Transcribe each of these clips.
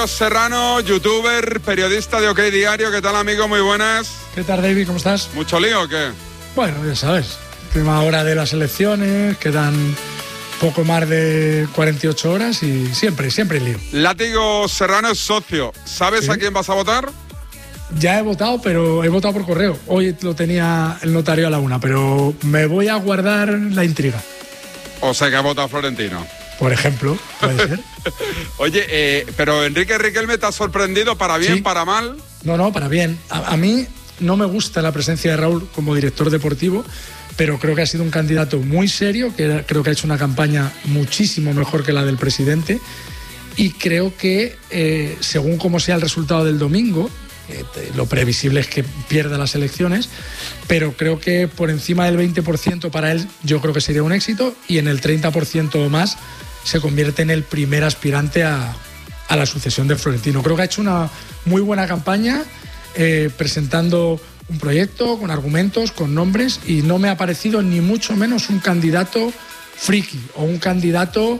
Serrano, youtuber, periodista de OK Diario. ¿Qué tal, amigo? Muy buenas. ¿Qué tal, David? ¿Cómo estás? ¿Mucho lío o qué? Bueno, ya sabes, última hora de las elecciones, quedan poco más de 48 horas y siempre lío. Látigo Serrano es socio. ¿Sabes a quién vas a votar? Ya he votado, pero he votado por correo. Hoy lo tenía el notario a la 1, pero me voy a guardar la intriga. O sea que ha votado Florentino. Por ejemplo, puede ser. Oye, pero Enrique Riquelme, ¿te ha sorprendido para bien, Sí. para mal? No, para bien. A mí no me gusta la presencia de Raúl como director deportivo, pero creo que ha sido un candidato muy serio, que creo que ha hecho una campaña muchísimo mejor que la del presidente, y creo que según como sea el resultado del domingo, lo previsible es que pierda las elecciones, pero creo que por encima del 20% para él yo creo que sería un éxito, y en el 30% o más se convierte en el primer aspirante a la sucesión de Florentino. Creo que ha hecho una muy buena campaña presentando un proyecto con argumentos, con nombres, y no me ha parecido ni mucho menos un candidato friki o un candidato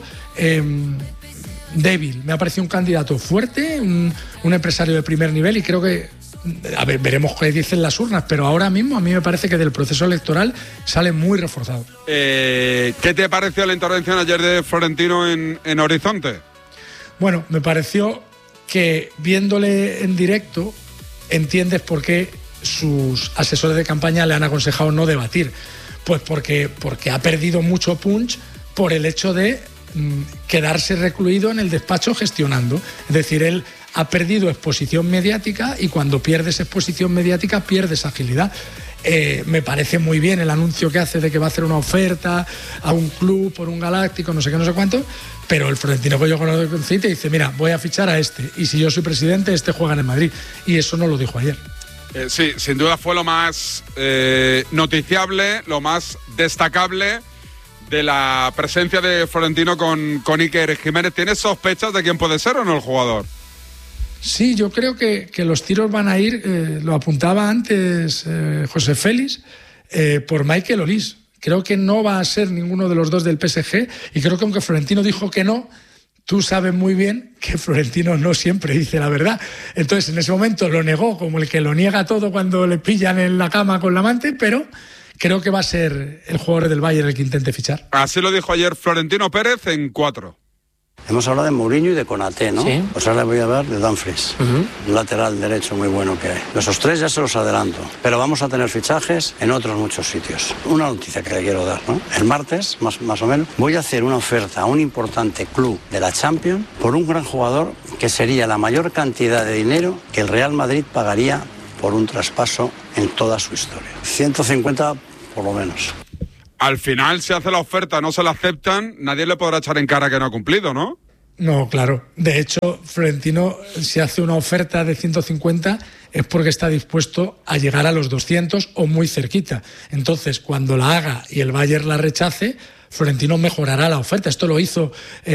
débil. Me ha parecido un candidato fuerte, un empresario de primer nivel, y creo que, a ver, veremos qué dicen las urnas, pero ahora mismo a mí me parece que del proceso electoral sale muy reforzado. ¿Qué te pareció la intervención ayer de Florentino en Horizonte? Bueno, me pareció que viéndole en directo entiendes por qué sus asesores de campaña le han aconsejado no debatir. Pues porque ha perdido mucho punch por el hecho de quedarse recluido en el despacho gestionando. Es decir, él ha perdido exposición mediática, y cuando pierdes exposición mediática pierdes agilidad. Me parece muy bien el anuncio que hace de que va a hacer una oferta a un club por un galáctico, no sé qué, no sé cuánto, pero el Florentino que yo conocí te dice, mira, voy a fichar a este, y si yo soy presidente, este juega en el Madrid, y eso no lo dijo ayer. Sí, sin duda fue lo más noticiable, lo más destacable de la presencia de Florentino con Iker Jiménez. ¿Tienes sospechas de quién puede ser o no el jugador? Sí, yo creo que los tiros van a ir, lo apuntaba antes José Félix, por Michael Olise. Creo que no va a ser ninguno de los dos del PSG, y creo que aunque Florentino dijo que no, tú sabes muy bien que Florentino no siempre dice la verdad. Entonces, en ese momento lo negó como el que lo niega todo cuando le pillan en la cama con la amante, pero creo que va a ser el jugador del Bayern el que intente fichar. Así lo dijo ayer Florentino Pérez en 4. Hemos hablado de Mourinho y de Konaté, ¿no? Sí. Pues ahora voy a hablar de Dumfries, un lateral derecho muy bueno que hay. Esos tres ya se los adelanto, pero vamos a tener fichajes en otros muchos sitios. Una noticia que le quiero dar, ¿no? El martes, más o menos, voy a hacer una oferta a un importante club de la Champions por un gran jugador que sería la mayor cantidad de dinero que el Real Madrid pagaría por un traspaso en toda su historia. 150 por lo menos. Al final, si hace la oferta, no se la aceptan, nadie le podrá echar en cara que no ha cumplido, ¿no? No, claro. De hecho, Florentino, si hace una oferta de 150, es porque está dispuesto a llegar a los 200 o muy cerquita. Entonces, cuando la haga y el Bayern la rechace, Florentino mejorará la oferta. Esto lo hizo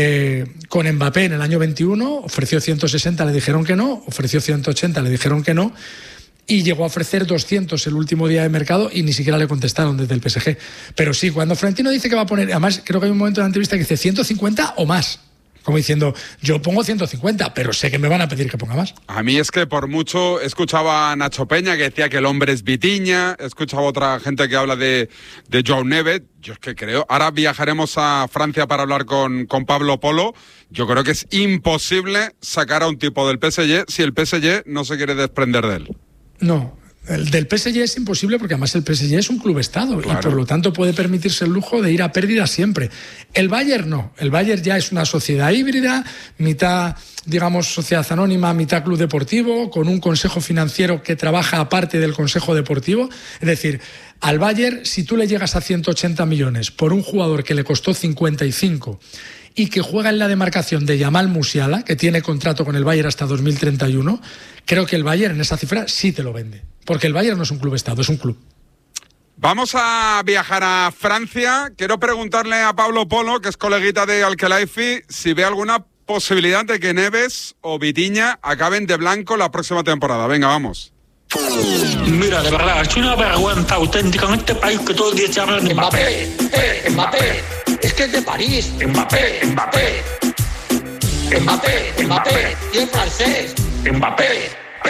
con Mbappé en el año 21, ofreció 160, le dijeron que no, ofreció 180, le dijeron que no, y llegó a ofrecer 200 el último día de mercado y ni siquiera le contestaron desde el PSG. Pero sí, cuando Florentino dice que va a poner, además creo que hay un momento de la entrevista que dice 150 o más, como diciendo, yo pongo 150, pero sé que me van a pedir que ponga más. A mí es que por mucho escuchaba a Nacho Peña que decía que el hombre es Vitinha, escuchaba a otra gente que habla de Joao Neves. Yo es que creo, ahora viajaremos a Francia para hablar con Pablo Polo. Yo creo que es imposible sacar a un tipo del PSG si el PSG no se quiere desprender de él. No, el del PSG es imposible porque además el PSG es un club-estado, claro, y por lo tanto puede permitirse el lujo de ir a pérdida siempre. El Bayern no, el Bayern ya es una sociedad híbrida, mitad, digamos, sociedad anónima, mitad club deportivo, con un consejo financiero que trabaja aparte del consejo deportivo. Es decir, al Bayern, si tú le llegas a 180 millones por un jugador que le costó 55 y que juega en la demarcación de Yamal Musiala, que tiene contrato con el Bayern hasta 2031, creo que el Bayern en esa cifra sí te lo vende. Porque el Bayern no es un club-estado, es un club. Vamos a viajar a Francia. Quiero preguntarle a Pablo Polo, que es coleguita de Al-Khelaifi, si ve alguna posibilidad de que Neves o Vitinha acaben de blanco la próxima temporada. Venga, vamos. Mira, de verdad, es una vergüenza auténtica en este país que todo el día se habla de Mbappé. Mbappé, es que es de París. Mbappé. Mbappé, y el francés. Mbappé.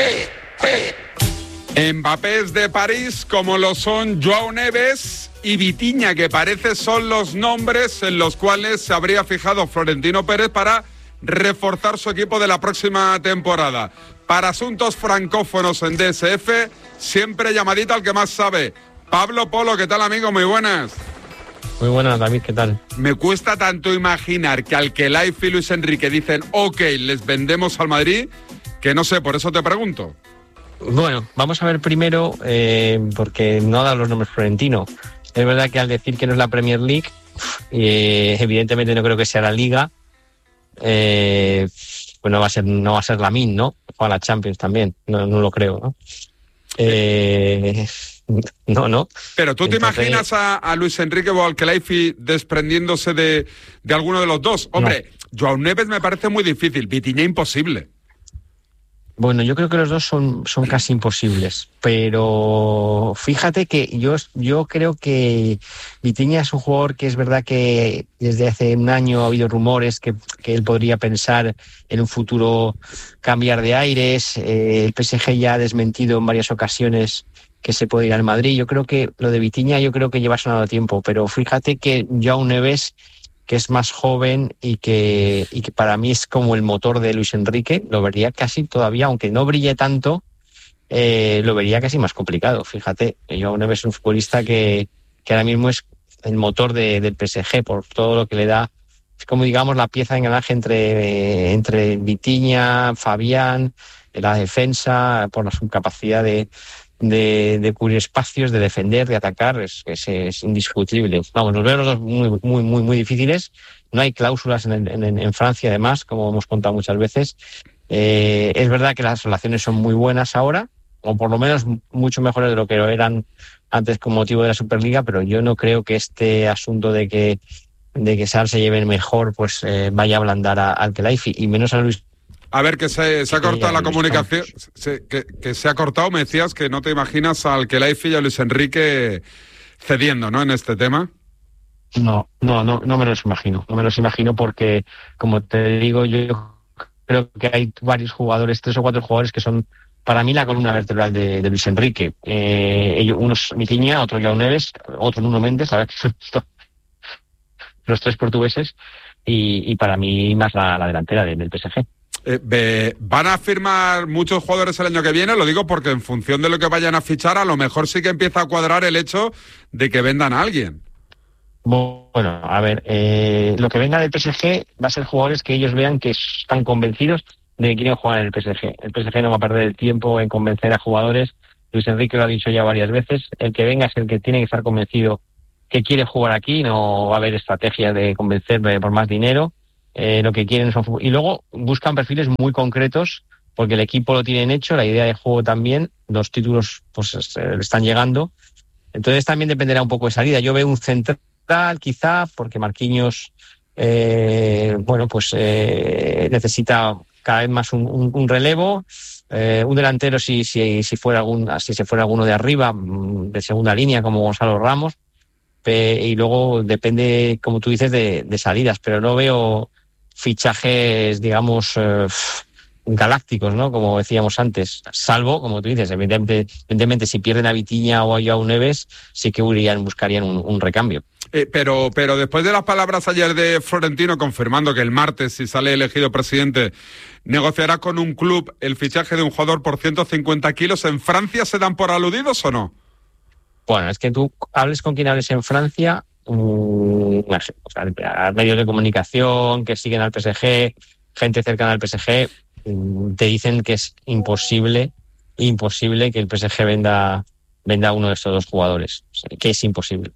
Mbappé es de París, como lo son Joao Neves y Vitinha, que parece son los nombres en los cuales se habría fijado Florentino Pérez para reforzar su equipo de la próxima temporada. Para asuntos francófonos en DSF, siempre llamadita al que más sabe. Pablo Polo, ¿qué tal, amigo? Muy buenas. Muy buenas, David, ¿qué tal? Me cuesta tanto imaginar que Al-Khelaifi y Luis Enrique dicen ok, les vendemos al Madrid, que no sé, por eso te pregunto. Bueno, vamos a ver primero, porque no ha dado los nombres Florentino. Es verdad que al decir que no es la Premier League, evidentemente no creo que sea la Liga, pues no va a ser la MIN, ¿no? O a la Champions también, no lo creo, ¿no? No. Pero ¿tú te imaginas a Luis Enrique o Al-Khelaifi desprendiéndose de alguno de los dos? Hombre, no. Joao Neves me parece muy difícil, Vitinha imposible. Bueno, yo creo que los dos son casi imposibles, pero fíjate que yo creo que Vitinha es un jugador que es verdad que desde hace un año ha habido rumores que él podría pensar en un futuro cambiar de aires. El PSG ya ha desmentido en varias ocasiones que se puede ir al Madrid. Yo creo que lo de Vitinha lleva sonado tiempo, pero fíjate que Joao Neves, que es más joven y que para mí es como el motor de Luis Enrique, lo vería casi todavía, aunque no brille tanto, lo vería casi más complicado. Fíjate, Joao Neves es un futbolista que ahora mismo es el motor del PSG por todo lo que le da. Es como, digamos, la pieza de engranaje entre Vitinha, Fabián, la defensa, por su capacidad de cubrir espacios, de defender, de atacar, es indiscutible. Vamos, nos veo los dos muy difíciles. No hay cláusulas en Francia, además, como hemos contado muchas veces. Es verdad que las relaciones son muy buenas ahora, o por lo menos mucho mejores de lo que lo eran antes con motivo de la Superliga, pero yo no creo que este asunto de que Sar se lleve mejor, pues vaya a ablandar a Al-Khelaifi, y menos a Luis. A ver, que se ha cortado la comunicación, que se ha cortado. Me decías que no te imaginas a Al-Khelaifi y a Luis Enrique cediendo, ¿no?, en este tema. No me los imagino. No me los imagino porque, como te digo, yo creo que hay varios jugadores, 3 o 4 jugadores que son, para mí, la columna vertebral de Luis Enrique. Uno es Vitinha, otro Joao Neves, otro Nuno Mendes, a ver, los 3 portugueses, y para mí más la delantera del PSG. ¿Van a firmar muchos jugadores el año que viene? Lo digo porque en función de lo que vayan a fichar, a lo mejor sí que empieza a cuadrar el hecho de que vendan a alguien. Bueno, a ver, lo que venga del PSG va a ser jugadores que ellos vean que están convencidos de que quieren jugar en el PSG. El PSG no va a perder el tiempo en convencer a jugadores. Luis Enrique lo ha dicho ya varias veces. El que venga es el que tiene que estar convencido que quiere jugar aquí. No va a haber estrategia de convencerme por más dinero. Lo que quieren son... Y luego buscan perfiles muy concretos, porque el equipo lo tienen hecho, la idea de juego también, los títulos pues están llegando. Entonces también dependerá un poco de salida. Yo veo un central, quizá, porque Marquinhos necesita cada vez más un relevo. Un delantero si se fuera alguno de arriba, de segunda línea, como Gonzalo Ramos. Y luego depende, como tú dices, de salidas, pero no veo fichajes, digamos, galácticos, ¿no? Como decíamos antes, salvo, como tú dices, evidentemente si pierden a Vitinha o a Joao Neves, sí que buscarían un recambio. Pero después de las palabras ayer de Florentino confirmando que el martes, si sale elegido presidente, negociará con un club el fichaje de un jugador por 150 kilos, ¿en Francia se dan por aludidos o no? Bueno, es que tú hables con quien hables en Francia, medios de comunicación que siguen al PSG, gente cercana al PSG, te dicen que es imposible que el PSG venda a uno de estos dos jugadores. Que es imposible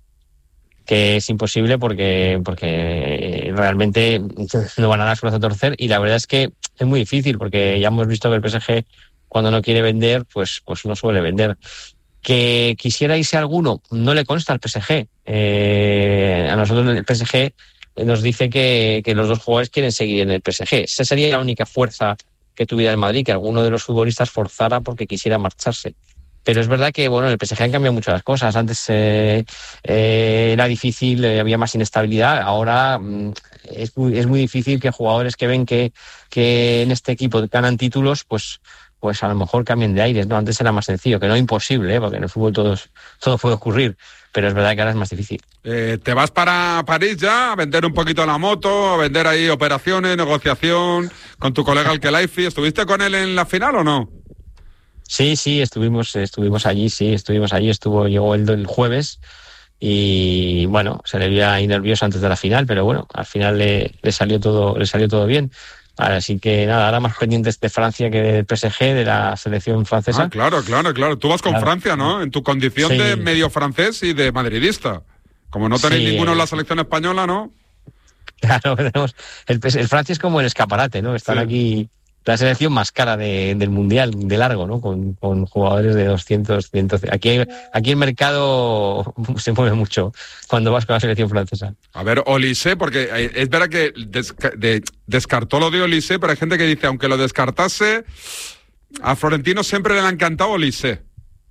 porque realmente no van a dar su brazo a torcer, y la verdad es que es muy difícil, porque ya hemos visto que el PSG, cuando no quiere vender, pues no suele vender. Que quisiera irse alguno, no le consta al PSG. A nosotros el PSG nos dice que los dos jugadores quieren seguir en el PSG. Esa sería la única fuerza que tuviera el Madrid, que alguno de los futbolistas forzara porque quisiera marcharse. Pero es verdad que, bueno, en el PSG han cambiado mucho las cosas. Antes era difícil, había más inestabilidad. Ahora es muy difícil que jugadores que ven que en este equipo ganan títulos, pues a lo mejor cambien de aires, ¿no? Antes era más sencillo, que no imposible, porque en el fútbol todo puede ocurrir, pero es verdad que ahora es más difícil. ¿Te vas para París ya a vender un poquito la moto, a vender ahí operaciones, negociación con tu colega el Khelaifi? ¿Estuviste con él en la final o no? Sí, estuvimos allí, llegó el jueves y bueno, se le veía ahí nervioso antes de la final, pero bueno, al final le salió todo bien. Así que nada, ahora más pendientes de Francia que del PSG, de la selección francesa. Claro. Tú vas con Francia, ¿no? En tu condición de medio francés y de madridista. Como no tenéis ninguno en la selección española, ¿no? Claro, tenemos el Francia es como el escaparate, ¿no? Están aquí la selección más cara del Mundial, de largo, ¿no? Con jugadores de 200, 100. Aquí el mercado se mueve mucho cuando vas con la selección francesa. A ver, Olise, porque es verdad que descartó lo de Olise, pero hay gente que dice, aunque lo descartase, a Florentino siempre le ha encantado Olise.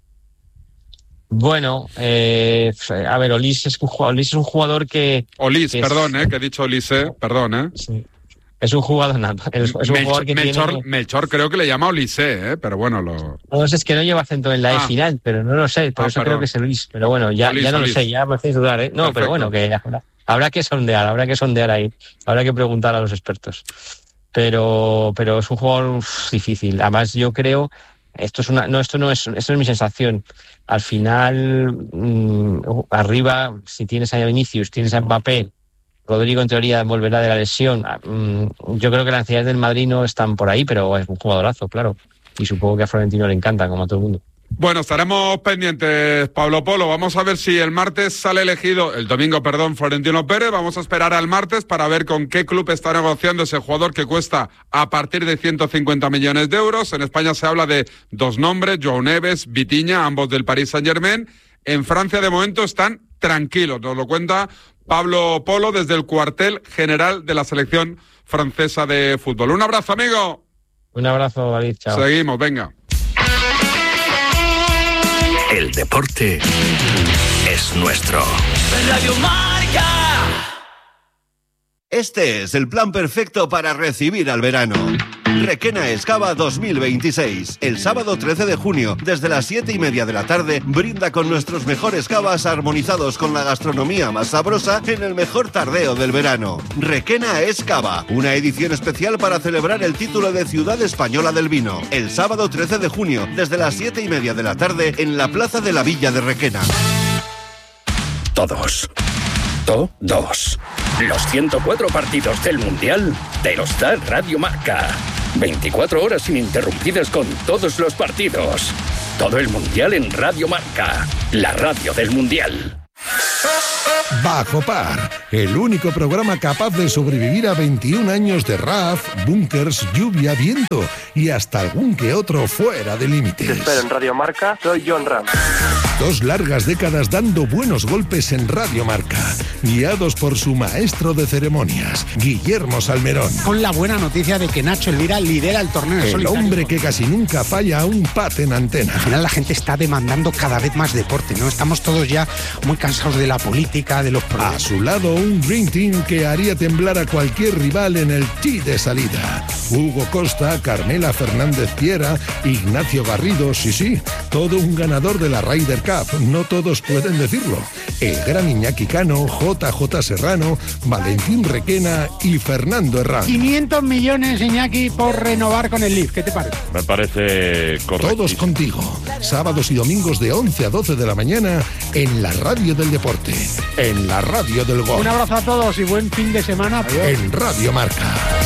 Bueno, a ver, Olise es un jugador que... Perdón, que he dicho Olise, perdón, Sí. Es un jugador jugador que Melchor creo que le llama Olise, pero bueno, No sé, es que no lleva acento en la E final, pero no lo sé, por eso creo que es Luis. Pero bueno, ya no lo sé, ya me hacéis dudar, ¿eh? No, perfecto. Pero bueno, que habrá que sondear ahí, habrá que preguntar a los expertos. Pero es un jugador difícil. Además, yo creo, esto no es mi sensación. Al final, arriba, si tienes a Vinicius, tienes a Mbappé, Rodrigo en teoría volverá de la lesión. Yo creo que las necesidades del Madrid no están por ahí, pero es un jugadorazo, claro. Y supongo que a Florentino le encanta, como a todo el mundo. Bueno, estaremos pendientes, Pablo Polo. Vamos a ver si el domingo, Florentino Pérez. Vamos a esperar al martes para ver con qué club está negociando ese jugador que cuesta a partir de 150 millones de euros. En España se habla de dos nombres, João Neves, Vitinha, ambos del Paris Saint-Germain. En Francia, de momento, están tranquilos. Nos lo cuenta Pablo Polo desde el cuartel general de la selección francesa de fútbol. Un abrazo, amigo. Un abrazo, David. Chao. Seguimos, venga. El deporte es nuestro. Radio Marca. Este es el plan perfecto para recibir al verano. Requena Excava 2026. El sábado 13 de junio, desde las 7:30 de la tarde, brinda con nuestros mejores cavas armonizados con la gastronomía más sabrosa en el mejor tardeo del verano. Requena Excava, una edición especial para celebrar el título de Ciudad Española del Vino. El sábado 13 de junio, desde las 7:30 de la tarde, en la Plaza de la Villa de Requena. Todos. Los 104 partidos del Mundial te los da Radio Marca. 24 horas ininterrumpidas con todos los partidos. Todo el Mundial en Radio Marca, la radio del Mundial. Bajo Par, el único programa capaz de sobrevivir a 21 años de RAF, búnkers, lluvia, viento y hasta algún que otro fuera de límites. Te espero en Radio Marca, soy John Ram. 2 largas décadas dando buenos golpes en Radio Marca, guiados por su maestro de ceremonias, Guillermo Salmerón. Con la buena noticia de que Nacho Elvira lidera el torneo el solitario. Hombre que casi nunca falla a un pat en antena. Al final la gente está demandando cada vez más deporte, ¿no? Estamos todos ya muy cansados de la política, de los problemas. A su lado, un Dream Team que haría temblar a cualquier rival en el tee de salida. Hugo Costa, Carmela Fernández Piera, Ignacio Garrido, sí, todo un ganador de la Ryder Cup. No todos pueden decirlo. El gran Iñaki Cano, JJ Serrano, Valentín Requena y Fernando Herrán. 500 millones, Iñaki, por renovar con el Leaf. ¿Qué te parece? Me parece correcto. Todos contigo. Sábados y domingos de 11 a 12 de la mañana en la radio del deporte, en la radio del gol. Un abrazo a todos y buen fin de semana. En Radio Marca.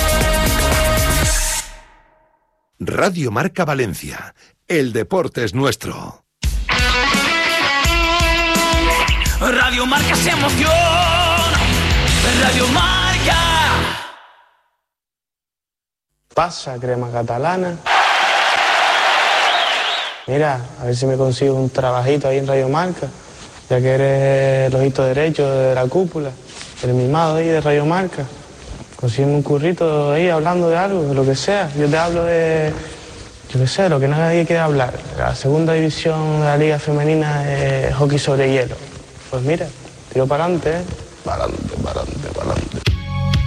Radio Marca Valencia. El deporte es nuestro. Radio Marca se emociona. Radio Marca. Pasa, crema catalana. Mira, a ver si me consigo un trabajito ahí en Radio Marca, ya que eres el ojito derecho de la cúpula, el mimado ahí de Radio Marca. Consígueme un currito ahí hablando de algo, de lo que sea. Yo te hablo de Yo qué sé, lo que nadie quiere hablar. La segunda división de la liga femenina es hockey sobre hielo. Pues mira, tiro para adelante, para adelante, para adelante.